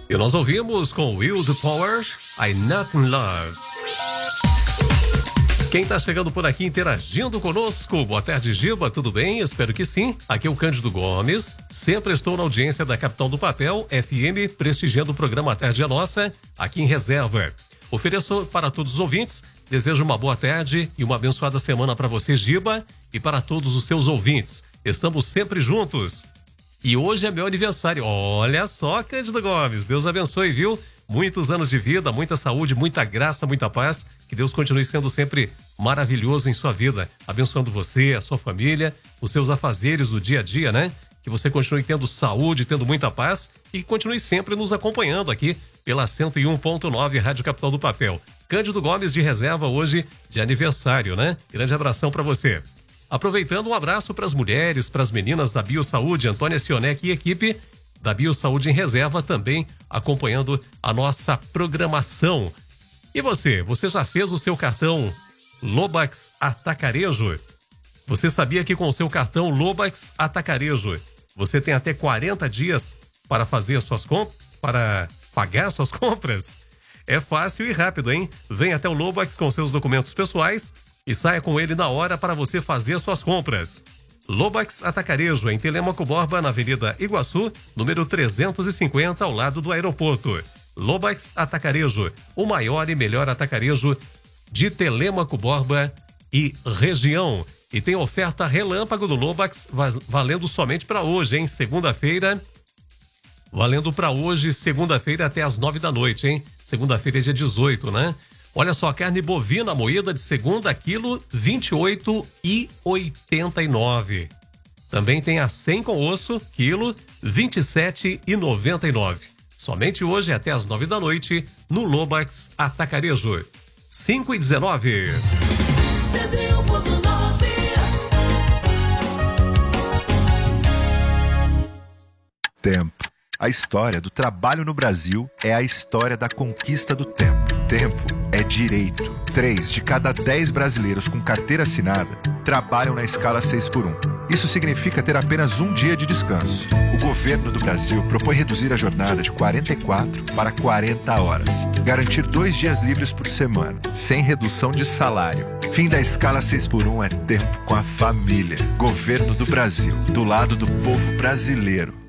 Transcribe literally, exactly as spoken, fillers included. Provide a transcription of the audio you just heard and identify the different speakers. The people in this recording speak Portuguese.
Speaker 1: E nós ouvimos com Will the Power, I Not in Love. Quem está chegando por aqui interagindo conosco, boa tarde, Giba, tudo bem? Espero que sim. Aqui é o Cândido Gomes, sempre estou na audiência da Capital do Papel, F M, prestigiando o programa A Tarde é Nossa, aqui em Reserva. Ofereço para todos os ouvintes, desejo uma boa tarde e uma abençoada semana para você, Giba, e para todos os seus ouvintes. Estamos sempre juntos. E hoje é meu aniversário. Olha só, Cândido Gomes, Deus abençoe, viu? Muitos anos de vida, muita saúde, muita graça, muita paz. Que Deus continue sendo sempre maravilhoso em sua vida, abençoando você, a sua família, os seus afazeres do dia a dia, né? Que você continue tendo saúde, tendo muita paz e continue sempre nos acompanhando aqui pela cento e um ponto nove Rádio Capital do Papel. Cândido Gomes de Reserva hoje de aniversário, né? Grande abração para você. Aproveitando, um abraço para as mulheres, para as meninas da Biosaúde, Antônia Sionec e equipe da Biosaúde em Reserva também acompanhando a nossa programação. E você, você já fez o seu cartão Lobax Atacarejo? Você sabia que com o seu cartão Lobax Atacarejo, você tem até quarenta dias para fazer as suas compras, para pagar suas compras? É fácil e rápido, hein? Vem até o Lobax com seus documentos pessoais e saia com ele na hora para você fazer suas compras. Lobax Atacarejo, em Telêmaco Borba, na Avenida Iguaçu, número trezentos e cinquenta, ao lado do aeroporto. Lobax Atacarejo, o maior e melhor atacarejo de Telêmaco Borba e região. E tem oferta relâmpago do Lobax, valendo somente para hoje, hein? Segunda-feira, valendo para hoje, segunda-feira até as nove da noite, hein? Segunda-feira é dia dezoito, né? Olha só, carne bovina moída de segunda, quilo vinte e oito e oitenta e nove. Também tem a cem com osso, quilo vinte e sete e noventa e nove. Somente hoje até as nove da noite no Lobax Atacarejo. cinco e dezenove.
Speaker 2: Tempo. A história do trabalho no Brasil é a história da conquista do tempo. Tempo é direito. Três de cada dez brasileiros com carteira assinada trabalham na escala seis por um. Isso significa ter apenas um dia de descanso. O governo do Brasil propõe reduzir a jornada de quarenta e quatro para quarenta horas. Garantir dois dias livres por semana, sem redução de salário. Fim da escala seis por um é tempo com a família. Governo do Brasil, do lado do povo brasileiro.